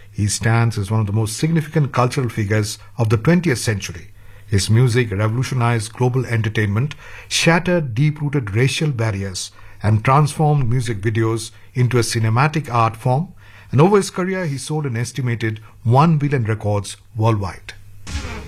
he stands as one of the most significant cultural figures of the 20th century. His music revolutionized global entertainment, shattered deep-rooted racial barriers, and transformed music videos into a cinematic art form. And over his career, he sold an estimated 1 billion records worldwide.